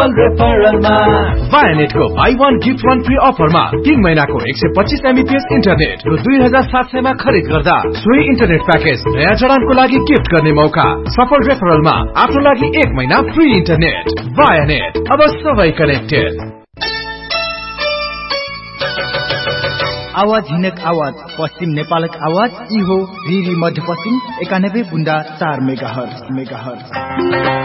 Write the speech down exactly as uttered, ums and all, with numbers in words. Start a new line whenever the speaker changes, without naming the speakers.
सफल रेफरलमा
वायानेटको by one gift one free अफरमा तीन महिनाको एक सय पच्चीस एमबीपीएस इन्टरनेट र दुई हजार सात सयमा खरिद गर्दा सोही इन्टरनेट प्याकेज नयाँ जडानको लागि गिफ्ट गर्ने मौका। सफल रेफरलमा आफ्नो लागि एक महिना फ्री इन्टरनेट। वायानेट, अब सबै कनेक्टेड।
आवाज हिनक आवाज पश्चिम नेपालक आवाज इहो भिरी मध्यपश्चिम एकानब्बे बुन्दा चार मेगाहर्ज मेगाहर्ज